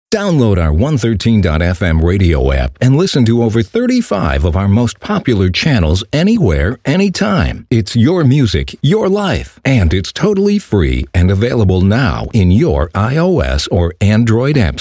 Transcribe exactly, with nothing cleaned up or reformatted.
Download our one thirteen dot f m radio app and listen to over thirty-five of our most popular channels anywhere, anytime. It's your music, your life, and it's totally free and available now in your iOS or Android app